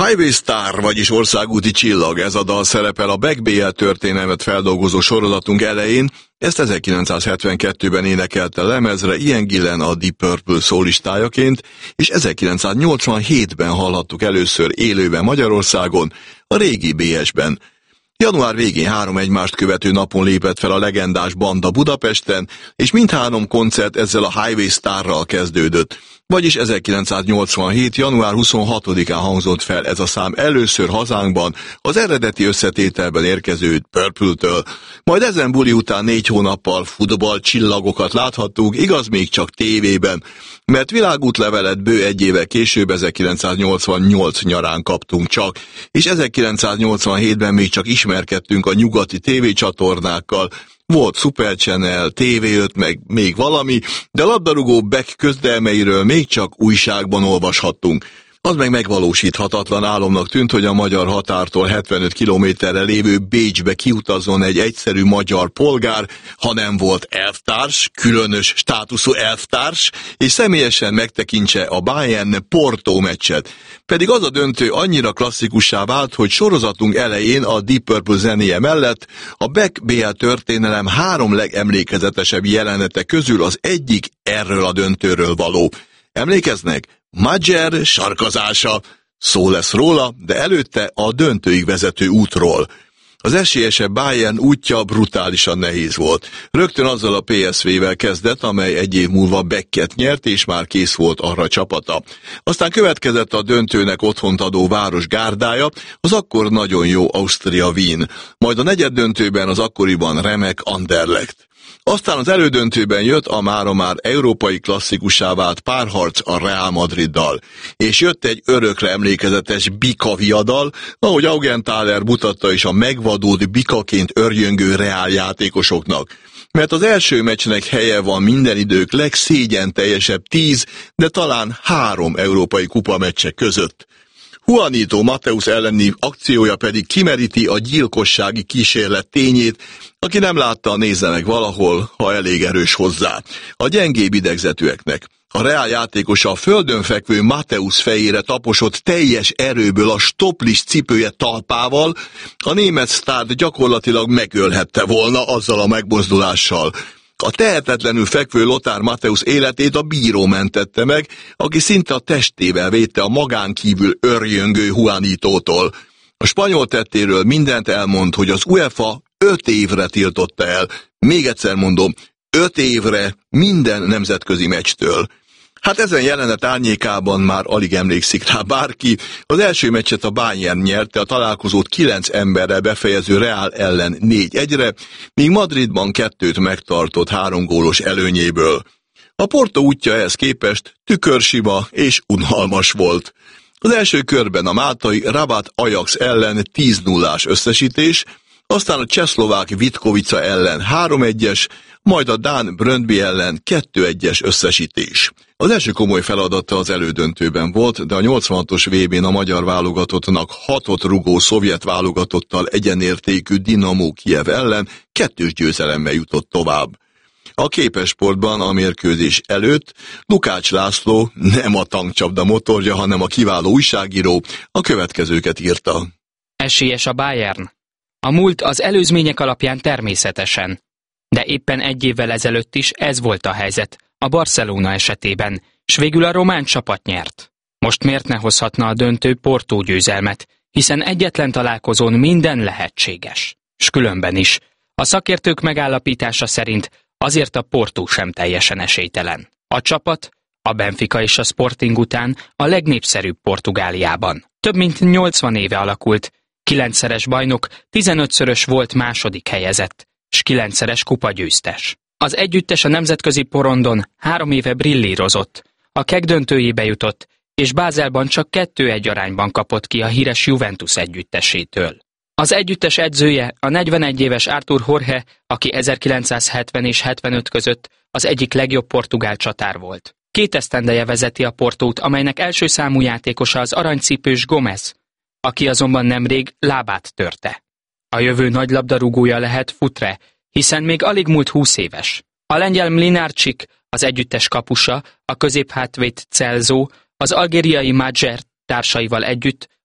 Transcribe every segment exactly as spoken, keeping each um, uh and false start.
Highway Star, vagyis országúti csillag, ez a dal szerepel a Beck bé el történelmet feldolgozó sorozatunk elején, ezt ezerkilencszázhetvenkettőben énekelte lemezre Ian Gillan a Deep Purple szólistájaként, és ezerkilencszáznyolcvanhétben hallhattuk először élőben Magyarországon, a régi bé es-ben. Január végén három egymást követő napon lépett fel a legendás banda Budapesten, és mindhárom koncert ezzel a Highway Starral kezdődött. Vagyis ezerkilencszáznyolcvanhét. január huszonhatodikán hangzott fel ez a szám először hazánkban, az eredeti összetételben érkező Purple-től. Majd ezen buli után négy hónappal futball csillagokat láthattunk, igaz még csak tévében, mert világútlevelet bő egy évvel később ezerkilencszáznyolcvannyolc nyarán kaptunk csak, és ezerkilencszáznyolcvanhétben még csak ismerkedtünk a nyugati tévécsatornákkal. Volt Super Channel, té vé öt, meg még valami, de labdarúgó Beck közdelmeiről még csak újságban olvashattunk. Az meg megvalósíthatatlan álomnak tűnt, hogy a magyar határtól hetvenöt kilométerre lévő Bécsbe kiutazzon egy egyszerű magyar polgár, ha nem volt elvtárs, különös státuszú elvtárs, és személyesen megtekintse a Bayern-Porto meccset. Pedig az a döntő annyira klasszikussá vált, hogy sorozatunk elején a Deep Purple zenéje mellett a Beck bé el történelem három legemlékezetesebb jelenete közül az egyik erről a döntőről való. Emlékeznek? Magyar sarkazása. Szó lesz róla, de előtte a döntőig vezető útról. Az esélyesebb Bayern útja brutálisan nehéz volt. Rögtön azzal a pé es vé-vel kezdett, amely egy év múlva Becket nyert, és már kész volt arra csapata. Aztán következett a döntőnek otthont adó város gárdája, az akkor nagyon jó Austria Wien. Majd a negyed döntőben az akkoriban remek Anderlecht. Aztán az elődöntőben jött a mára már európai klasszikussá vált párharc a Real Madriddal, és jött egy örökre emlékezetes bika viadal, ahogy Augenthaler mutatta is a megvadult bikaként örjöngő Real játékosoknak. Mert az első meccsnek helye van minden idők legszégyen teljesebb tíz, de talán három európai kupa meccsek között. Juanito Matthäus elleni akciója pedig kimeríti a gyilkossági kísérlet tényét, aki nem látta, nézze meg valahol, ha elég erős hozzá. A gyengébb idegzetűeknek. A Reál játékosa a földön fekvő Matthäus fejére taposott teljes erőből a stoplis cipője talpával, a német sztárt gyakorlatilag megölhette volna azzal a megmozdulással. A tehetetlenül fekvő Lothar Matthäus életét a bíró mentette meg, aki szinte a testével védte a magán kívül örjöngő Juanitótól. A spanyol tettéről mindent elmond, hogy az UEFA öt évre tiltotta el, még egyszer mondom, öt évre minden nemzetközi meccstől. Hát ezen jelenet árnyékában már alig emlékszik rá bárki. Az első meccset a Bayern nyerte, a találkozót kilenc emberrel befejező Real ellen négy egyre, míg Madridban kettőt megtartott három gólos előnyéből. A Porto útja ehhez képest tükörsima és unalmas volt. Az első körben a máltai Rabat Ajax ellen tíz nullás összesítés, aztán a csehszlovák Vitkovica ellen három egyes, majd a dán Brøndby ellen kettő egyes összesítés. Az első komoly feladata az elődöntőben volt, de a nyolcvanhatos vé bén a magyar válogatottnak hatot rugó szovjet válogatottal egyenértékű Dinamo Kijev ellen kettős győzelemmel jutott tovább. A Képesportban a mérkőzés előtt Lukács László, nem a tankcsapda motorja, hanem a kiváló újságíró, a következőket írta. Esélyes a Bayern. A múlt az előzmények alapján természetesen. De éppen egy évvel ezelőtt is ez volt a helyzet a Barcelona esetében, s végül a román csapat nyert. Most miért ne hozhatna a döntő Porto győzelmet, hiszen egyetlen találkozón minden lehetséges. S különben is. A szakértők megállapítása szerint azért a Porto sem teljesen esélytelen. A csapat, a Benfica és a Sporting után a legnépszerűbb Portugáliában. Több mint nyolcvan éve alakult, kilencszeres bajnok, tizenötszörös volt második helyezett, s kilencszeres kupagyőztes. Az együttes a nemzetközi porondon három éve brillírozott, a keg döntőjébe jutott, és Bázelban csak kettő egy arányban kapott ki a híres Juventus együttesétől. Az együttes edzője a negyvenegy éves Artur Jorge, aki ezerkilencszázhetven és hetvenöt között az egyik legjobb portugál csatár volt. Két esztendeje vezeti a Portót, amelynek első számú játékosa az aranycipős Gomez, aki azonban nemrég lábát törte. A jövő nagy labdarúgója lehet Futre, hiszen még alig múlt húsz éves. A lengyel Mlinárcsik, az együttes kapusa, a középhátvéd Celso, az algériai Magyar társaival együtt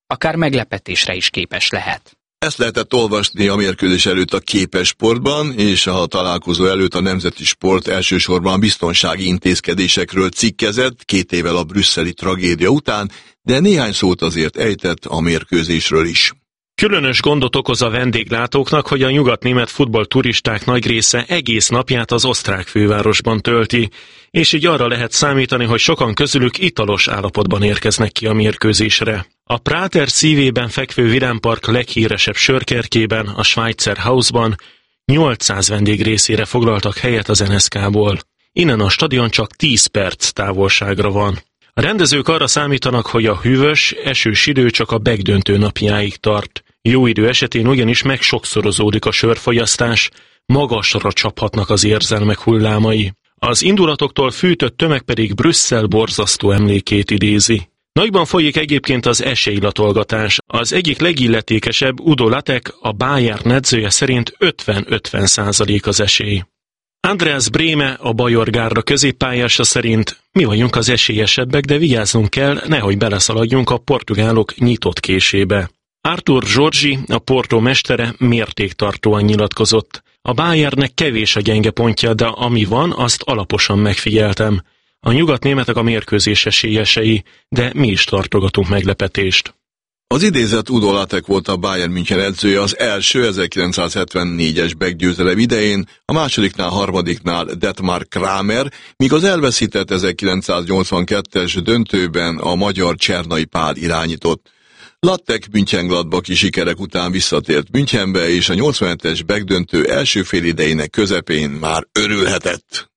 akár meglepetésre is képes lehet. Ezt lehetett olvasni a mérkőzés előtt a Képes Sportban, és a találkozó előtt a Nemzeti Sport elsősorban biztonsági intézkedésekről cikkezett, két évvel a brüsszeli tragédia után, de néhány szót azért ejtett a mérkőzésről is. Különös gondot okoz a vendéglátóknak, hogy a nyugat-német futballturisták nagy része egész napját az osztrák fővárosban tölti, és így arra lehet számítani, hogy sokan közülük italos állapotban érkeznek ki a mérkőzésre. A Prater szívében fekvő virámpark leghíresebb sörkerkében, a Schweizer Hausban nyolcszáz vendég részére foglaltak helyet az en es ká-ból. Innen a stadion csak tíz perc távolságra van. A rendezők arra számítanak, hogy a hűvös, esős idő csak a begdöntő napjáig tart. Jó idő esetén ugyanis megsokszorozódik a sörfogyasztás, magasra csaphatnak az érzelmek hullámai. Az indulatoktól fűtött tömeg pedig Brüsszel borzasztó emlékét idézi. Nagyban folyik egyébként az esélylatolgatás. Az egyik legilletékesebb, Udo Lattek, a Bayern edzője szerint ötven-ötven százalék az esély. Andreas Brehme, a Bajor Gárda középpályása szerint mi vagyunk az esélyesebbek, de vigyáznunk kell, nehogy beleszaladjunk a portugálok nyitott késébe. Artur Jorgi, a Porto mestere mértéktartóan nyilatkozott. A Bayernnek kevés a gyenge pontja, de ami van, azt alaposan megfigyeltem. A nyugatnémetek a mérkőzés esélyesei, de mi is tartogatunk meglepetést. Az idézett Udo Lattek volt a Bayern München edzője az első ezerkilencszázhetvennégyes Beck-győzelem idején, a másodiknál, harmadiknál Detmar Kramer, míg az elveszített ezerkilencszáznyolcvankettes döntőben a magyar Csernai Pál irányított. Lattek München-Gladbach-i sikerek után visszatért Münchenbe, és a nyolcvanhetes Beck-döntő első félidejének közepén már örülhetett.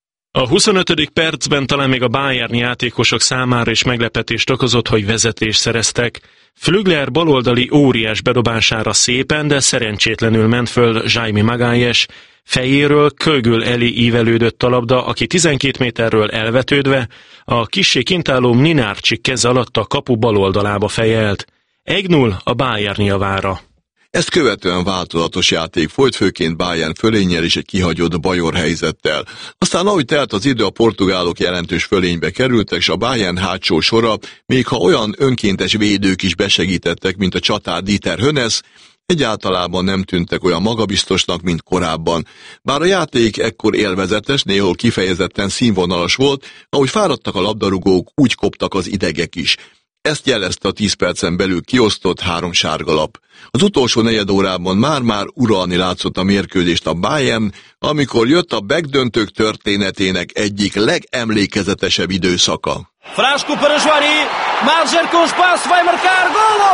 A huszonötödik percben talán még a Bayern játékosok számára is meglepetést okozott, hogy vezetést szereztek. Flügler baloldali óriás bedobására szépen, de szerencsétlenül ment föl Jaime Magalhães fejéről, kölgül elé ívelődött a labda, aki tizenkét méterről elvetődve a kissé kintáló Mlinárcsik keze alatt a kapu baloldalába fejelt. egy null a Bayern javára. Ezt követően változatos játék folyt, főként Bayern fölénnyel és egy kihagyott Bajor helyzettel. Aztán ahogy telt az idő, a portugálok jelentős fölénybe kerültek, és a Bayern hátsó sora, még ha olyan önkéntes védők is besegítettek, mint a csatár Dieter Hönes, egyáltalában nem tűntek olyan magabiztosnak, mint korábban. Bár a játék ekkor élvezetes, néhol kifejezetten színvonalas volt, ahogy fáradtak a labdarúgók, úgy koptak az idegek is. Ezt jelezte a tíz percen belül kiosztott három sárgalap. Az utolsó negyed órában már-már uralni látszott a mérkőzést a Bayern, amikor jött a Beck-döntők történetének egyik legemlékezetesebb időszaka. Frasco para Juari, Marger com espaço, vai marcar, golo!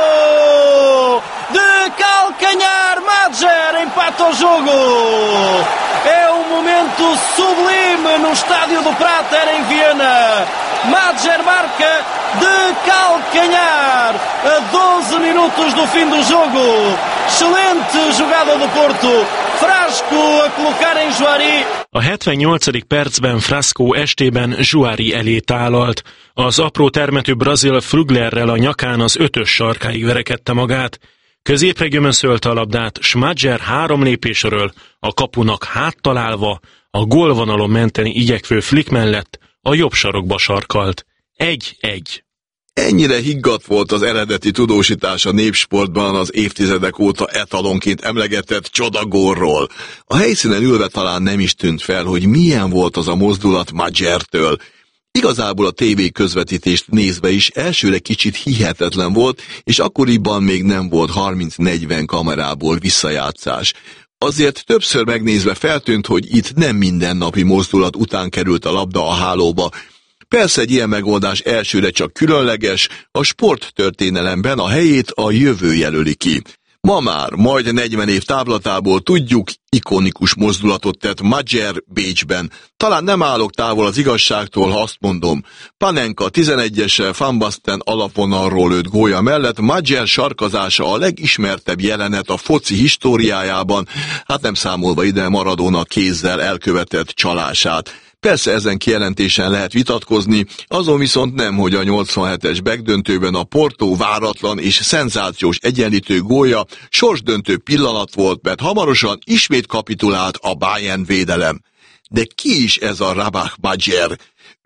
De calcanhar, Marger empata o jogo! É um momento sublime no estádio do Prater em Viena. Marger marca de calcanhar a doze minutos do fim do jogo. Excelente jogada do Porto. Frasco a colocar em Juari. A hetvennyolcadik percben Frasco estében Juari elé tálalt. Az apró termetű brazil Flüglerrel a nyakán az ötös sarkáig verekedte magát. Középre gömöszölte a labdát, Schmadger három lépésről, a kapunak háttalálva, a gólvonalon menteni igyekvő Flick mellett a jobb sarokba sarkalt. Egy-egy. Ennyire higgadt volt az eredeti tudósítás a népsportban az évtizedek óta etalonként emlegetett csodagórról. A helyszínen ülve talán nem is tűnt fel, hogy milyen volt az a mozdulat Madgertől. Igazából a tévé közvetítést nézve is elsőre kicsit hihetetlen volt, és akkoriban még nem volt harminc-negyven kamerából visszajátszás. Azért többször megnézve feltűnt, hogy itt nem mindennapi mozdulat után került a labda a hálóba. Persze egy ilyen megoldás elsőre csak különleges, a sporttörténelemben a helyét a jövő jelöli ki. Ma már, majd negyven év távlatából tudjuk, ikonikus mozdulatot tett Madger Bécsben. Talán nem állok távol az igazságtól, ha azt mondom. Panenka tizenegyessel Van Basten alapvonalról lőtt gólya mellett Madger sarkazása a legismertebb jelenet a foci históriájában, hát nem számolva ide Maradona kézzel elkövetett csalását. Persze ezen kijelentésen lehet vitatkozni, azon viszont nem, hogy a nyolcvanhetes Beck-döntőben a Porto váratlan és szenzációs egyenlítő gólja sorsdöntő pillanat volt, mert hamarosan ismét kapitulált a Bayern védelem. De ki is ez a Rabach Madger?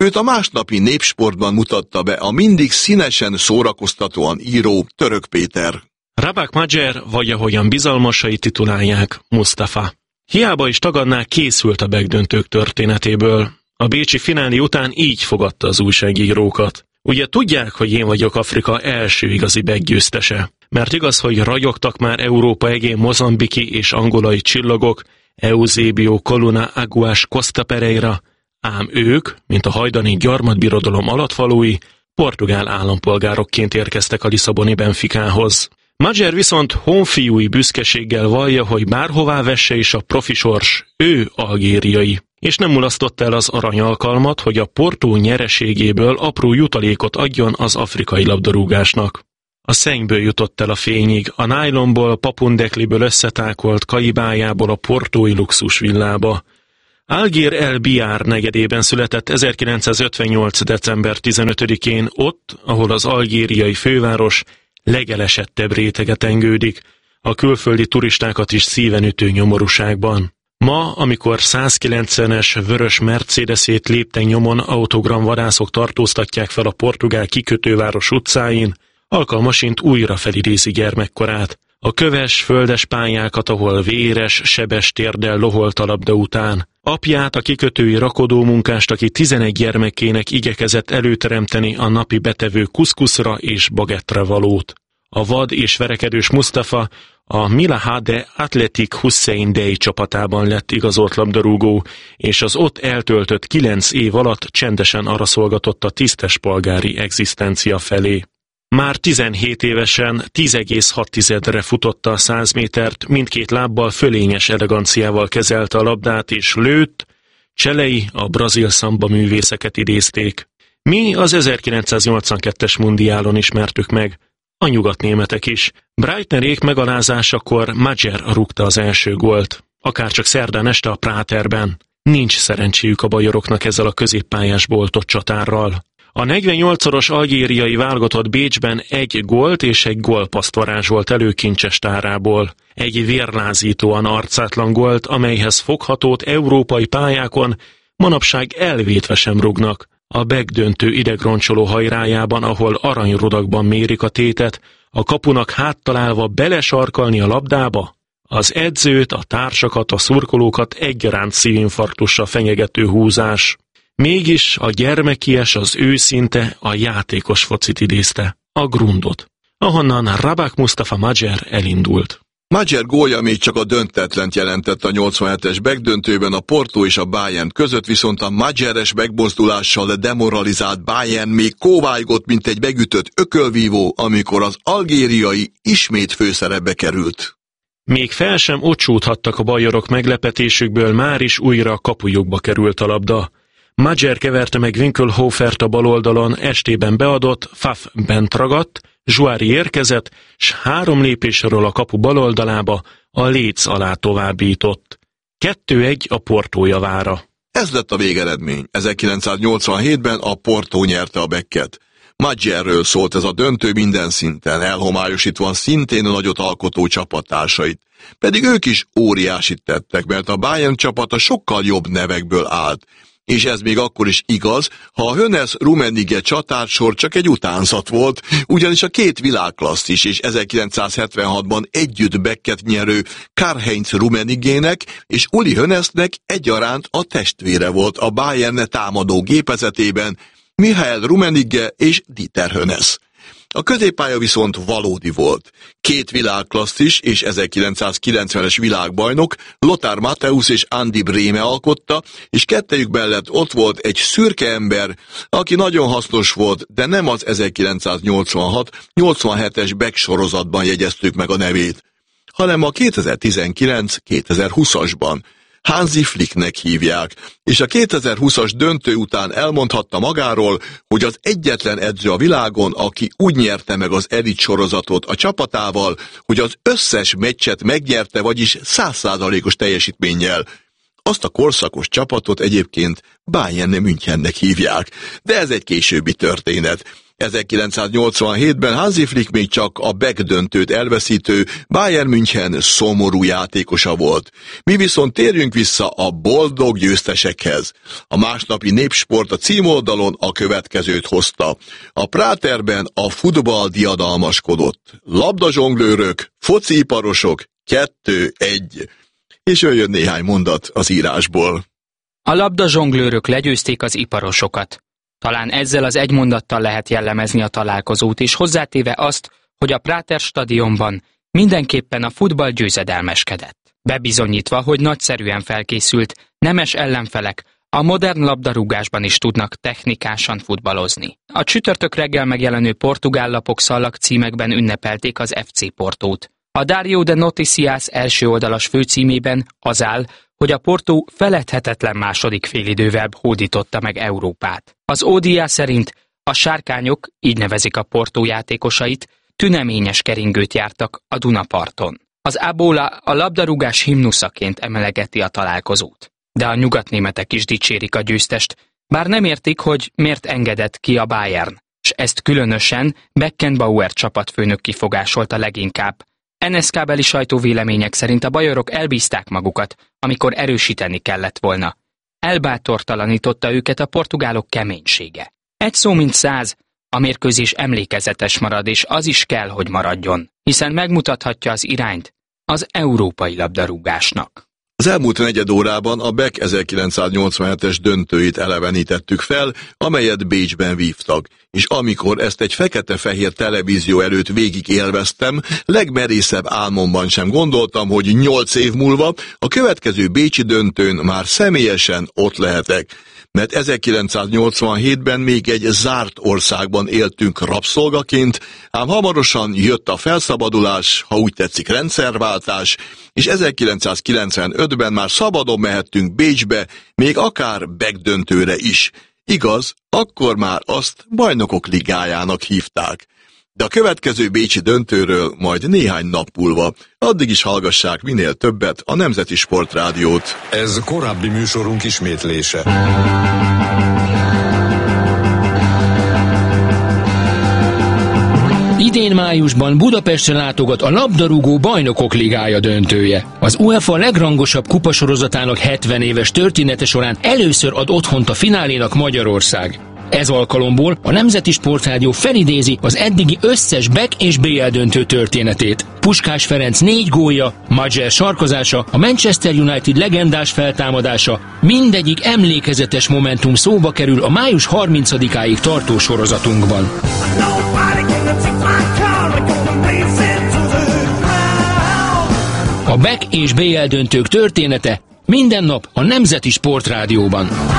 Őt a másnapi Népsportban mutatta be a mindig színesen szórakoztatóan író Török Péter. Rabak Madjer, vagy ahogyan bizalmasai titulálják, Mustafa. Hiába is tagadná, készült a begdöntők történetéből. A bécsi finálé után így fogadta az újságírókat. Ugye tudják, hogy én vagyok Afrika első igazi beggyőztese. Mert igaz, hogy ragyogtak már Európa egén mozambiki és angolai csillagok, Eusebio Coluna Aguas Costa Pereira, ám ők, mint a hajdani gyarmatbirodalom alattvalói, portugál állampolgárokként érkeztek a lisszaboni Benficához. Madjer viszont honfiúi büszkeséggel vallja, hogy bárhová vesse is a profi sors, ő algériai, és nem mulasztott el az aranyalkalmat, hogy a Porto nyereségéből apró jutalékot adjon az afrikai labdarúgásnak. A szennyből jutott el a fényig, a nájlonból, papundekliből összetákolt kaibájából a portói luxusvillába. Algír El Biár negyedében született ezerkilencszázötvennyolc. december tizenötödikén ott, ahol az algériai főváros legelesettebb rétege tengődik, a külföldi turistákat is szíven ütő nyomorúságban. Ma, amikor százkilencvenes vörös Mercedesét lépten nyomon autogramvadászok tartóztatják fel a portugál kikötőváros utcáin, alkalmasint újra felidézi gyermekkorát. A köves, földes pályákat, ahol véres, sebes térdel loholt a labda után. Apját, a kikötői rakodómunkást, aki tizenegy gyermekének igyekezett előteremteni a napi betevő kuszkuszra és bagettre valót. A vad és verekedős Mustafa a Milahade Athletic Hussein Dey csapatában lett igazolt labdarúgó, és az ott eltöltött kilenc év alatt csendesen araszolgatott a tisztes polgári egzisztencia felé. Már tizenhét évesen tíz egész hat tizedre futotta a száz métert, mindkét lábbal fölényes eleganciával kezelte a labdát és lőtt, cselei a brazil szamba művészeket idézték. Mi az ezerkilencszáznyolcvankettes mundiálon ismertük meg, a nyugatnémetek is. Breitnerék megalázásakor Madjer rúgta az első gólt, akárcsak szerdán este a Práterben. Nincs szerencséjük a bajoroknak ezzel a középpályás boltott csatárral. A negyvennyolcszoros algériai válogatott Bécsben egy gólt és egy gólpaszt varázsolt elő kincses tárából. Egy vérlázítóan arcátlan gólt, amelyhez foghatót európai pályákon manapság elvétve sem rúgnak. A begdöntő idegroncsoló hajrájában, ahol aranyrudakban mérik a tétet, a kapunak háttalálva belesarkalni a labdába? Az edzőt, a társakat, a szurkolókat egyaránt szívinfarktussal fenyegető húzás. Mégis a gyermekies, az őszinte, a játékos focit idézte, a grundot, ahonnan Rabak Mustafa Madjer elindult. Madjer gólja még csak a döntetlent jelentett a nyolcvanhetes begdöntőben, a Porto és a Bayern között, viszont a Madjeres megmozdulással demoralizált Bayern még kóvájgott, mint egy megütött ökölvívó, amikor az algériai ismét főszerepbe került. Még fel sem ocsúdhattak a bajorok meglepetésükből, már is újra a kapujukba került a labda. Madjer keverte meg Winkelhofert a baloldalon, estében beadott, Faf bent ragadt, Zsuári érkezett, s három lépésről a kapu baloldalába a léc alá továbbított. kettő egy a Porto javára. Ez lett a végeredmény. ezerkilencszáznyolcvanhétben a Porto nyerte a Becket. Madjerről szólt ez a döntő minden szinten, elhomályosítva szintén a nagyot alkotó csapattársait. Pedig ők is óriásit tettek, mert a Bayern csapata sokkal jobb nevekből állt. És ez még akkor is igaz, ha a Hoeneß-Rummenigge csatársor csak egy utánzat volt, ugyanis a két világklasszis és ezerkilencszázhetvenhatban együtt Becket nyerő Karl-Heinz Rummenigge-nek és Uli Hoeneßnek egyaránt a testvére volt a Bayern támadó gépezetében, Michael Rummenigge és Dieter Hoeneß. A középpálya viszont valódi volt. Két világklasszis és ezerkilencszázkilencvenes világbajnok, Lothar Matthäus és Andi Brehme alkotta, és kettejük mellett ott volt egy szürke ember, aki nagyon hasznos volt, de nem az ezerkilencszáznyolcvanhat nyolcvanhetes Beck sorozatban jegyeztük meg a nevét, hanem a kétezer-tizenkilenc kétezer-húszasban. Hansi Flicknek hívják, és a kétezer-húszas döntő után elmondhatta magáról, hogy az egyetlen edző a világon, aki úgy nyerte meg az elit sorozatot a csapatával, hogy az összes meccset megnyerte, vagyis száz százalékos teljesítménnyel. Azt a korszakos csapatot egyébként Bayern Münchennek hívják, de ez egy későbbi történet. ezerkilencszáznyolcvanhétben Hansi Flick még csak a Beck döntőt elveszítő Bayern München szomorú játékosa volt. Mi viszont térjünk vissza a boldog győztesekhez. A másnapi Népsport a címoldalon a következőt hozta. A Práterben a futball diadalmaskodott. Labdazsonglőrök, fociiparosok, kettő, egy. És jöjjön néhány mondat az írásból. A labdazsonglőrök legyőzték az iparosokat. Talán ezzel az egy mondattal lehet jellemezni a találkozót, és hozzátéve azt, hogy a Práter stadionban mindenképpen a futball győzedelmeskedett. Bebizonyítva, hogy nagyszerűen felkészült, nemes ellenfelek a modern labdarúgásban is tudnak technikásan futballozni. A csütörtök reggel megjelenő portugál lapok szallagcímekben ünnepelték az ef cé Portót. A Diário de Noticias első oldalas főcímében az áll, hogy a Porto feledhetetlen második félidővel hódította meg Európát. Az o dé á szerint a sárkányok, így nevezik a Porto játékosait, tüneményes keringőt jártak a Dunaparton. Az Ábola a labdarúgás himnuszaként emelegeti a találkozót. De a nyugatnémetek is dicsérik a győztest, bár nem értik, hogy miért engedett ki a Bayern, és ezt különösen Beckenbauer csapatfőnök kifogásolta leginkább. en es ká-beli sajtóvélemények szerint a bajorok elbízták magukat, amikor erősíteni kellett volna. Elbátortalanította őket a portugálok keménysége. Egy szó mint száz, a mérkőzés emlékezetes marad, és az is kell, hogy maradjon, hiszen megmutathatja az irányt az európai labdarúgásnak. Az elmúlt negyed órában a Beck ezerkilencszáznyolcvanhetes döntőit elevenítettük fel, amelyet Bécsben vívtak, és amikor ezt egy fekete-fehér televízió előtt végig élveztem, legmerészebb álmomban sem gondoltam, hogy nyolc év múlva a következő bécsi döntőn már személyesen ott lehetek. Mert ezerkilencszáznyolcvanhétben még egy zárt országban éltünk rabszolgaként, ám hamarosan jött a felszabadulás, ha úgy tetszik rendszerváltás, és ezerkilencszázkilencvenötben már szabadon mehettünk Bécsbe, még akár Beck döntőre is. Igaz, akkor már azt Bajnokok Ligájának hívták. De a következő bécsi döntőről majd néhány nap múlva. Addig is hallgassák minél többet a Nemzeti Sportrádiót. Ez korábbi műsorunk ismétlése. Idén májusban Budapestre látogat a labdarúgó Bajnokok Ligája döntője. Az UEFA legrangosabb kupasorozatának hetven éves története során először ad otthont a finálénak Magyarország. Ez alkalomból a Nemzeti Sportrádió felidézi az eddigi összes Beck és bé el döntő történetét. Puskás Ferenc négy gólja, Majer sarkozása, a Manchester United legendás feltámadása, mindegyik emlékezetes momentum szóba kerül a május harmincadikáig tartó sorozatunkban. A Beck és bé el döntők története minden nap a Nemzeti Sportrádióban.